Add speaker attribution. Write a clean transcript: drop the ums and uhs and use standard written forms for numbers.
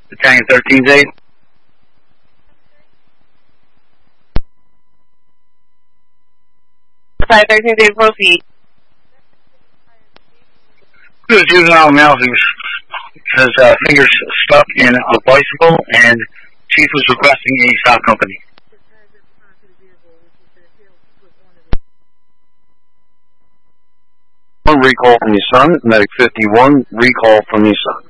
Speaker 1: Battalion 13's 8.
Speaker 2: Battalion 13's 8, proceed.
Speaker 1: There's a juvenile male who's his fingers stuck in a bicycle, and Chief was requesting a stop company.
Speaker 3: Recall from Nissan, Medic 51, recall from Nissan.